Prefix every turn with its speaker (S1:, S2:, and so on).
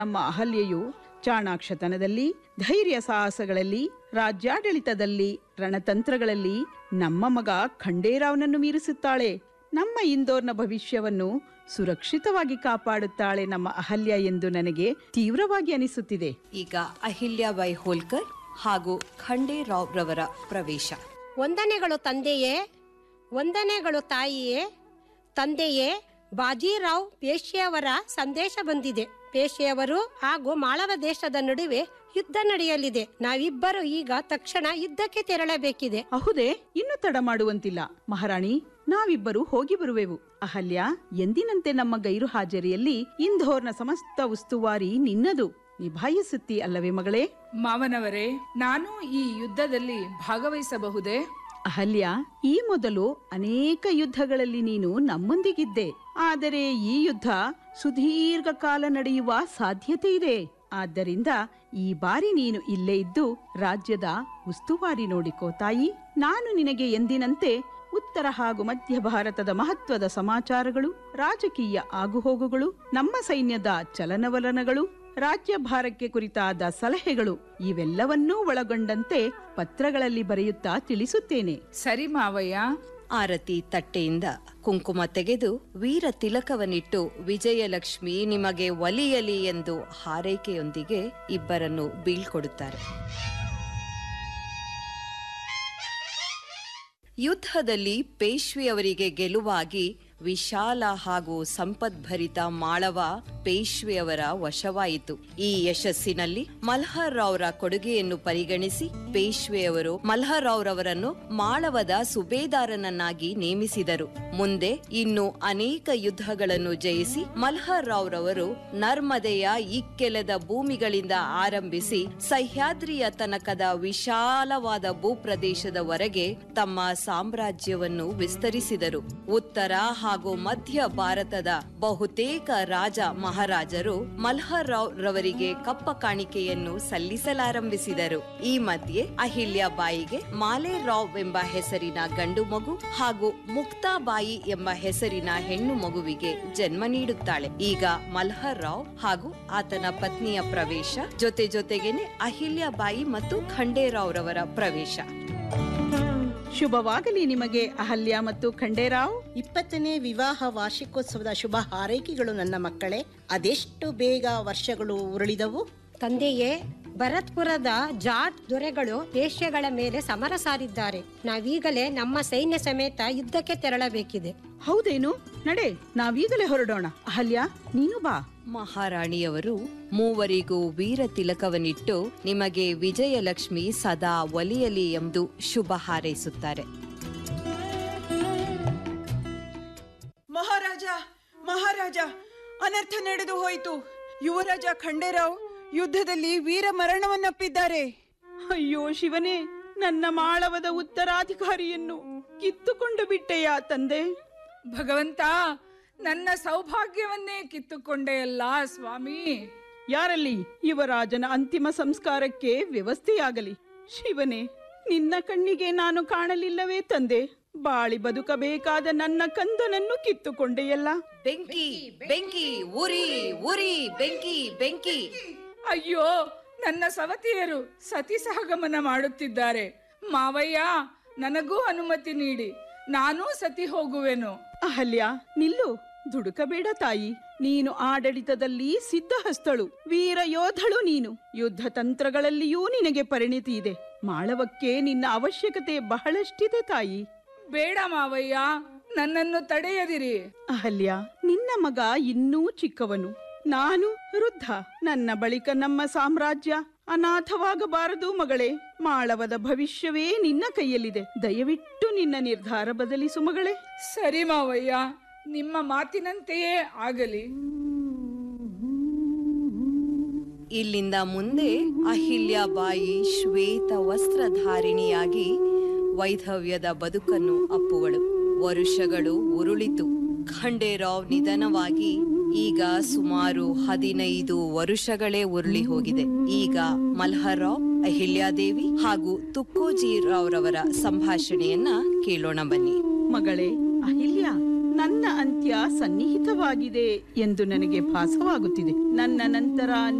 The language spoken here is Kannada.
S1: ನಮ್ಮ ಅಹಲ್ಯೆಯು ಚಾಣಾಕ್ಷತನದಲ್ಲಿ, ಧೈರ್ಯ ಸಾಹಸಗಳಲ್ಲಿ, ರಾಜ್ಯಾಡಳಿತದಲ್ಲಿ, ರಣತಂತ್ರಗಳಲ್ಲಿ ನಮ್ಮ ಮಗ ಖಂಡೇರಾವ್ನನ್ನು ಮೀರಿಸುತ್ತಾಳೆ. ನಮ್ಮ ಇಂದೋರ್ನ ಭವಿಷ್ಯವನ್ನು ಸುರಕ್ಷಿತವಾಗಿ ಕಾಪಾಡುತ್ತಾಳೆ ನಮ್ಮ ಅಹಲ್ಯ ಎಂದು ನನಗೆ ತೀವ್ರವಾಗಿ ಅನಿಸುತ್ತಿದೆ.
S2: ಈಗ ಅಹಿಲ್ಯಾಬಾಯಿ ಹೋಲ್ಕರ್ ಹಾಗೂ ಖಂಡೇರಾವ್ ರವರ ಪ್ರವೇಶ.
S3: ವಂದನೆಗಳು ತಂದೆಯೇ, ವಂದನೆಗಳು ತಾಯಿಯೇ. ತಂದೆಯೇ, ಬಾಜಿರಾವ್ ಪೇಶೆಯವರ ಸಂದೇಶ ಬಂದಿದೆ. ಪೇಶೆಯವರು ಹಾಗೂ ಮಾಳವ ದೇಶದ ನಡುವೆ ಯುದ್ಧ ನಡೆಯಲಿದೆ. ನಾವಿಬ್ಬರು ಈಗ ತಕ್ಷಣ ಯುದ್ಧಕ್ಕೆ ತೆರಳಬೇಕಿದೆ.
S1: ಹೌದೇ? ಇನ್ನು ತಡ ಮಾಡುವಂತಿಲ್ಲ ಮಹಾರಾಣಿ. ನಾವಿಬ್ಬರು ಹೋಗಿ ಬರುವೆವು. ಅಹಲ್ಯ, ಎಂದಿನಂತೆ ನಮ್ಮ ಗೈರು ಹಾಜರಿಯಲ್ಲಿ ಇಂಧೋರ್ನ ಸಮಸ್ತ ಉಸ್ತುವಾರಿ ನಿನ್ನದು. ನಿಭಾಯಿಸುತ್ತಿ ಅಲ್ಲವೇ ಮಗಳೇ?
S4: ಮಾವನವರೇ, ನಾನು ಈ ಯುದ್ಧದಲ್ಲಿ ಭಾಗವಹಿಸಬಹುದೇ?
S1: ಅಹಲ್ಯ, ಈ ಮೊದಲು ಅನೇಕ ಯುದ್ಧಗಳಲ್ಲಿ ನೀನು ನಮ್ಮೊಂದಿಗಿದ್ದೆ. ಆದರೆ ಈ ಯುದ್ಧ ಸುದೀರ್ಘ ಕಾಲ ನಡೆಯುವ ಸಾಧ್ಯತೆ ಇದೆ. ಆದ್ದರಿಂದ ಈ ಬಾರಿ ನೀನು ಇಲ್ಲೇ ಇದ್ದು ರಾಜ್ಯದ ಉಸ್ತುವಾರಿ ನೋಡಿಕೋ ತಾಯಿ. ನಾನು ನಿನಗೆ ಎಂದಿನಂತೆ ಉತ್ತರ ಹಾಗೂ ಮಧ್ಯ ಭಾರತದ ಮಹತ್ವದ ಸಮಾಚಾರಗಳು, ರಾಜಕೀಯ ಆಗುಹೋಗುಗಳು, ನಮ್ಮ ಸೈನ್ಯದ ಚಲನವಲನಗಳು, ರಾಜ್ಯ ಭಾರಕ್ಕೆ ಕುರಿತಾದ ಸಲಹೆಗಳು ಇವೆಲ್ಲವನ್ನೂ ಒಳಗೊಂಡಂತೆ ಪತ್ರಗಳಲ್ಲಿ ಬರೆಯುತ್ತಾ ತಿಳಿಸುತ್ತೇನೆ.
S4: ಸರಿ ಮಾವಯ್ಯ.
S2: ಆರತಿ ತಟ್ಟೆಯಿಂದ ಕುಂಕುಮ ತೆಗೆದು ವೀರ ತಿಲಕವನ್ನಿಟ್ಟು ವಿಜಯಲಕ್ಷ್ಮಿ ನಿಮಗೆ ಒಲಿಯಲಿ ಎಂದು ಹಾರೈಕೆಯೊಂದಿಗೆ ಇಬ್ಬರನ್ನು ಬೀಳ್ಕೊಡುತ್ತಾರೆ. ಯುದ್ಧದಲ್ಲಿ ಪೇಶ್ವೆಯವರಿಗೆ ಗೆಲುವಾಗಿ ವಿಶಾಲ ಹಾಗೂ ಸಂಪದ್ಭರಿತ ಮಾಳವ ಪೇಶ್ವೆಯವರ ವಶವಾಯಿತು. ಈ ಯಶಸ್ಸಿನಲ್ಲಿ ಮಲ್ಹರ್ ರಾವ್ರ ಕೊಡುಗೆಯನ್ನು ಪರಿಗಣಿಸಿ ಪೇಶ್ವೆಯವರು ಮಲ್ಹರ್ ರಾವ್ರವರನ್ನು ಮಾಳವದ ಸುಬೇದಾರನನ್ನಾಗಿ ನೇಮಿಸಿದರು. ಮುಂದೆ ಇನ್ನು ಅನೇಕ ಯುದ್ಧಗಳನ್ನು ಜಯಿಸಿ ಮಲ್ಹರ್ ರಾವ್ರವರು ನರ್ಮದೆಯ ಇಕ್ಕೆಲದ ಭೂಮಿಗಳಿಂದ ಆರಂಭಿಸಿ ಸಹ್ಯಾದ್ರಿಯ ತನಕದ ವಿಶಾಲವಾದ ಭೂಪ್ರದೇಶದವರೆಗೆ ತಮ್ಮ ಸಾಮ್ರಾಜ್ಯವನ್ನು ವಿಸ್ತರಿಸಿದರು. ಉತ್ತರ ಹಾಗೂ ಮಧ್ಯ ಭಾರತದ ಬಹುತೇಕ ರಾಜ ಮಹಾರಾಜರು ಮಲ್ಹರ್ ರಾವ್ ರವರಿಗೆ ಕಪ್ಪ ಕಾಣಿಕೆಯನ್ನು ಸಲ್ಲಿಸಲಾರಂಭಿಸಿದರು. ಈ ಮಧ್ಯೆ ಅಹಿಲ್ಯಾಬಾಯಿಗೆ ಮಾಲೆ ರಾವ್ ಎಂಬ ಹೆಸರಿನ ಗಂಡು ಮಗು ಹಾಗೂ ಮುಕ್ತಾಬಾಯಿ ಎಂಬ ಹೆಸರಿನ ಹೆಣ್ಣು ಮಗುವಿಗೆ ಜನ್ಮ ನೀಡುತ್ತಾಳೆ. ಈಗ ಮಲ್ಹರ್ ರಾವ್ ಹಾಗೂ ಆತನ ಪತ್ನಿಯ ಪ್ರವೇಶ, ಜೊತೆಗೇನೆ ಅಹಿಲ್ಯಾಬಾಯಿ ಮತ್ತು ಖಂಡೇರಾವ್ ರವರ ಪ್ರವೇಶ.
S1: ಶುಭವಾಗಲಿ ನಿಮಗೆ ಅಹಲ್ಯ ಮತ್ತು ಖಂಡೇರಾವ್.
S5: 20ನೇ ವಿವಾಹ ವಾರ್ಷಿಕೋತ್ಸವದ ಶುಭ ಹಾರೈಕೆಗಳು ನನ್ನ ಮಕ್ಕಳೇ. ಅದೆಷ್ಟು ಬೇಗ ವರ್ಷಗಳು ಉರುಳಿದವು.
S3: ತಂದೆಯೇ, ಭರತ್ಪುರದ ಜಾಟ್ ದೊರೆಗಳು ಪೇಶ್ವೆಗಳ ಮೇಲೆ ಸಮರ ಸಾರಿದ್ದಾರೆ. ನಾವೀಗಲೇ ನಮ್ಮ ಸೈನ್ಯ ಸಮೇತ ಯುದ್ಧಕ್ಕೆ ತೆರಳಬೇಕಿದೆ.
S1: ಹೌದೇನು? ನಡೆ, ನಾವೀಗಲೇ ಹೊರಡೋಣ. ಅಹಲ್ಯ, ನೀನು ಬಾ.
S2: ಮಹಾರಾಣಿಯವರು ಮೂವರಿಗೂ ವೀರ ತಿಲಕವನ್ನಿಟ್ಟು ನಿಮಗೆ ವಿಜಯಲಕ್ಷ್ಮಿ ಸದಾ ಒಲಿಯಲಿ ಎಂದು ಶುಭ ಹಾರೈಸುತ್ತಾರೆ.
S6: ಮಹಾರಾಜ, ಅನರ್ಥ ನಡೆದು ಹೋಯಿತು. ಯುವರಾಜ ಖಂಡೇರಾವ್ ಯುದ್ಧದಲ್ಲಿ ವೀರ ಮರಣವನ್ನಪ್ಪಿದ್ದಾರೆ.
S1: ಅಯ್ಯೋ ಶಿವನೇ, ನನ್ನ ಮಾಳವದ ಉತ್ತರಾಧಿಕಾರಿಯನ್ನು ಕಿತ್ತುಕೊಂಡು ಬಿಟ್ಟೆಯಾ ತಂದೆ?
S4: ಭಗವಂತ, ನನ್ನ ಸೌಭಾಗ್ಯವನ್ನೇ ಕಿತ್ತುಕೊಂಡೆಯಲ್ಲ ಸ್ವಾಮಿ.
S1: ಯಾರಲ್ಲಿ ಯುವರಾಜನ ಅಂತಿಮ ಸಂಸ್ಕಾರಕ್ಕೆ ವ್ಯವಸ್ಥೆಯಾಗಲಿ. ಶಿವನೇ, ನಿನ್ನ ಕಣ್ಣಿಗೆ ನಾನು ಕಾಣಲಿಲ್ಲವೇ ತಂದೆ? ಬಾಳಿ ಬದುಕಬೇಕಾದ ನನ್ನ ಕಂದನನ್ನು ಕಿತ್ತುಕೊಂಡೆಯಲ್ಲ.
S2: ಬೆಂಕಿ ಬೆಂಕಿ, ಉರಿ ಉರಿ, ಬೆಂಕಿ ಬೆಂಕಿ.
S4: ಅಯ್ಯೋ, ನನ್ನ ಸವತಿಯರು ಸತಿ ಸಹಗಮನ ಮಾಡುತ್ತಿದ್ದಾರೆ. ಮಾವಯ್ಯ, ನನಗೂ ಅನುಮತಿ ನೀಡಿ, ನಾನೂ ಸತಿ ಹೋಗುವೆನು.
S1: ಅಹಲ್ಯ, ನಿಲ್ಲು, ದುಡುಕಬೇಡ ತಾಯಿ. ನೀನು ಆಡಳಿತದಲ್ಲಿ ಸಿದ್ಧಹಸ್ತಳು, ವೀರ ಯೋಧಳು ನೀನು. ಯುದ್ಧ ತಂತ್ರಗಳಲ್ಲಿಯೂ ನಿನಗೆ ಪರಿಣಿತಿ ಇದೆ. ಮಾಳವಕ್ಕೆ ನಿನ್ನ ಅವಶ್ಯಕತೆ ಬಹಳಷ್ಟಿದೆ ತಾಯಿ.
S4: ಬೇಡ ಮಾವಯ್ಯ, ನನ್ನನ್ನು ತಡೆಯದಿರಿ.
S1: ಅಹಲ್ಯ, ನಿನ್ನ ಮಗ ಇನ್ನೂ ಚಿಕ್ಕವನು, ನಾನು ವೃದ್ಧ. ನನ್ನ ಬಳಿಕ ನಮ್ಮ ಸಾಮ್ರಾಜ್ಯ ಅನಾಥವಾಗಬಾರದು ಮಗಳೇ. ಮಾಳವದ ಭವಿಷ್ಯವೇ ನಿನ್ನ ಕೈಯಲ್ಲಿದೆ. ದಯವಿಟ್ಟು ನಿನ್ನ ನಿರ್ಧಾರ ಬದಲಿಸು ಮಗಳೇ.
S4: ಸರಿ ಮಾವಯ್ಯ, ನಿಮ್ಮ ಮಾತಿನಂತೆಯೇ ಆಗಲಿ.
S2: ಇಲ್ಲಿಂದ ಮುಂದೆ ಅಹಿಲ್ಯಾಬಾಯಿ ಶ್ವೇತ ವಸ್ತ್ರಧಾರಿಣಿಯಾಗಿ ವೈಧವ್ಯದ ಬದುಕನ್ನು ಅಪ್ಪುವಳು. ವರುಷಗಳು ಉರುಳಿತು. ಖಂಡೇರಾವ್ ನಿಧನವಾಗಿ ಈಗ ಸುಮಾರು 15 ವರುಷಗಳೇ ಉರುಳಿ ಹೋಗಿದೆ. ಈಗ ಮಲ್ಹರ್ ರಾವ್, ಅಹಿಲ್ಯಾದೇವಿ ಹಾಗೂ ತುಕ್ಕೋಜಿ ರಾವ್ ರವರ ಸಂಭಾಷಣೆಯನ್ನ ಕೇಳೋಣ ಬನ್ನಿ.
S1: ಮಗಳೇ ಅಹಿಲ್ಯ, ನನ್ನ ನಿನ್ನ ಅಂತ್ಯ ಸನ್ನಿಹಿತವಾಗಿದೆ ಎಂದು ನನಗೆ ಭಾಸವಾಗುತ್ತಿದೆ. ನನ್ನ ನಂತರ